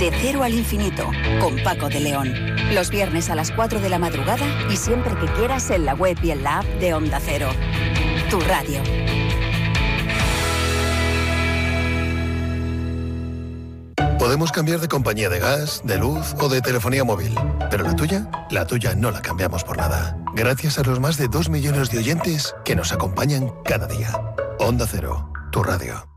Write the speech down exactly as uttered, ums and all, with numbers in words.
De cero al infinito, con Paco de León. Los viernes a las cuatro de la madrugada y siempre que quieras en la web y en la app de Onda Cero. Tu radio. Podemos cambiar de compañía de gas, de luz o de telefonía móvil. Pero la tuya, la tuya no la cambiamos por nada. Gracias a los más de dos millones de oyentes que nos acompañan cada día. Onda Cero, tu radio.